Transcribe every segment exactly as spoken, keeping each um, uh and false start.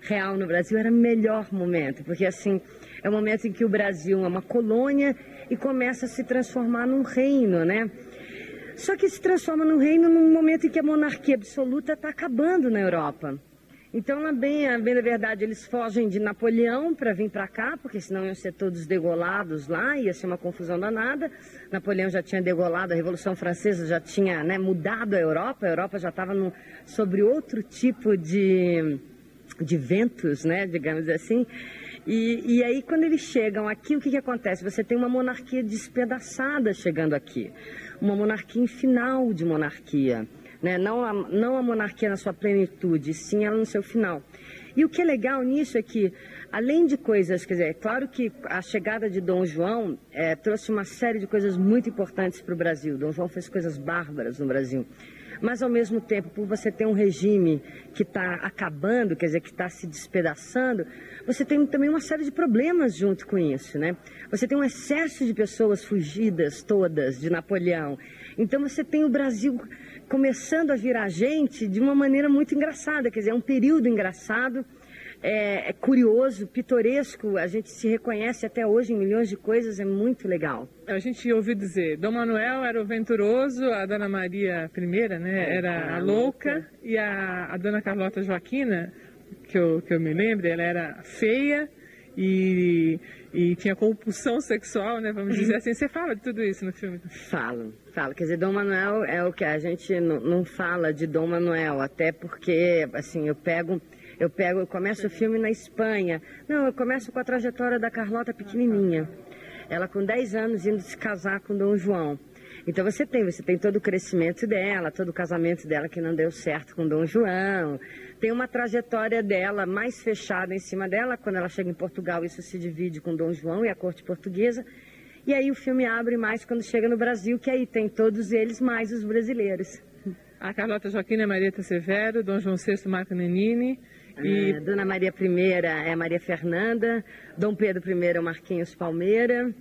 real no Brasil, era o melhor momento, porque assim, é o momento em que o Brasil é uma colônia e começa a se transformar num reino, né? Só que se transforma num reino num momento em que a monarquia absoluta está acabando na Europa. Então, na bem, a bem da verdade, eles fogem de Napoleão para vir para cá, porque senão iam ser todos degolados lá, ia ser uma confusão danada. Napoleão já tinha degolado, a Revolução Francesa já tinha, né, mudado a Europa, a Europa já estava sobre outro tipo de, de ventos, né, digamos assim. E, e aí, quando eles chegam aqui, o que, que acontece? Você tem uma monarquia despedaçada chegando aqui, uma monarquia em final de monarquia. Né? Não, a, não a monarquia na sua plenitude, sim ela no seu final. E o que é legal nisso é que, além de coisas, quer dizer, é claro que a chegada de Dom João é, trouxe uma série de coisas muito importantes para o Brasil. Dom João fez coisas bárbaras no Brasil. Mas, ao mesmo tempo, por você ter um regime que está acabando, quer dizer, que está se despedaçando, você tem também uma série de problemas junto com isso, né? Você tem um excesso de pessoas fugidas todas de Napoleão. Então, você tem o Brasil começando a virar gente de uma maneira muito engraçada, quer dizer, é um período engraçado, é, é curioso, pitoresco, a gente se reconhece até hoje em milhões de coisas, é muito legal. A gente ouviu dizer, Dom Manuel era o venturoso, a Dona Maria I, né, era a louca, e a, a Dona Carlota Joaquina, que eu, que eu me lembro, ela era feia e, e tinha compulsão sexual, né, vamos dizer assim. Você fala de tudo isso no filme? Falo, falo. Quer dizer, Dom Manuel é o que a gente não, não fala de Dom Manuel, até porque, assim, eu pego... Eu pego, eu começo o filme na Espanha. Não, eu começo com a trajetória da Carlota pequenininha. Ela com dez anos indo se casar com Dom João. Então você tem, você tem todo o crescimento dela, todo o casamento dela que não deu certo com Dom João. Tem uma trajetória dela mais fechada em cima dela. Quando ela chega em Portugal, isso se divide com Dom João e a corte portuguesa. E aí o filme abre mais quando chega no Brasil, que aí tem todos eles mais os brasileiros. A Carlota Joaquina é Marieta Severo, Dom João sexto Marco Nanini. E... Ah, Dona Maria I é Maria Fernanda, Dom Pedro I é o Marquinhos Palmeira,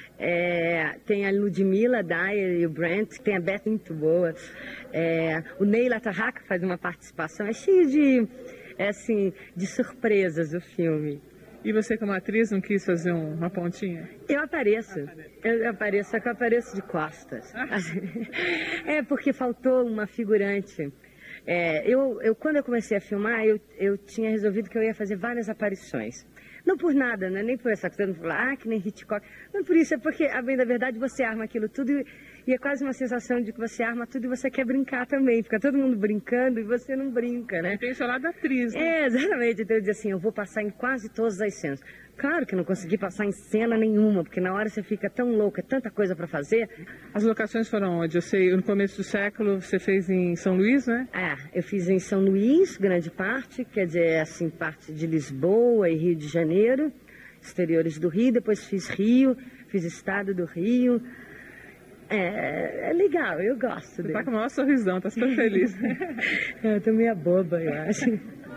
é, tem a Ludmilla, a Dyer e o Brent, tem a Beth muito boa, é, o Neila Tarraca faz uma participação, é cheio de, é, assim, de surpresas o filme. E você como atriz não quis fazer um, uma pontinha? Eu apareço, eu apareço, só que eu apareço de costas. É porque faltou uma figurante. É, eu, eu, quando eu comecei a filmar, eu, eu tinha resolvido que eu ia fazer várias aparições. Não por nada, né? Nem por essa coisa, não falar, ah, que nem Hitchcock. Não por isso, é porque, a bem da verdade, você arma aquilo tudo e, e é quase uma sensação de que você arma tudo e você quer brincar também. Fica todo mundo brincando e você não brinca, né? Tem o seu lado da atriz, né? É, exatamente. Então eu dizia assim, eu vou passar em quase todas as cenas. Claro que eu não consegui passar em cena nenhuma, porque na hora você fica tão louca, tanta coisa para fazer. As locações foram onde? Eu sei, no começo do século você fez em São Luís, né? É, eu fiz em São Luís, grande parte, quer dizer, assim, parte de Lisboa e Rio de Janeiro, exteriores do Rio, depois fiz Rio, fiz estado do Rio. É, é legal, eu gosto dele. Você tá com o maior sorrisão, tá super feliz. Eu tô meio boba, eu acho.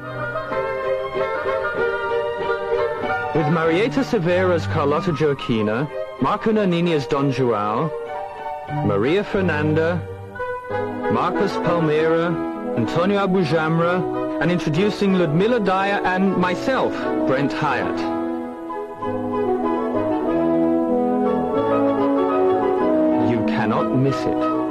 With Marieta Severo as Carlota Joaquina, Marco Nanini as Don João, Maria Fernanda, Marcos Palmeira, Antonio Abujamra, and introducing Ludmilla Dyer and myself, Brent Hyatt. You cannot miss it.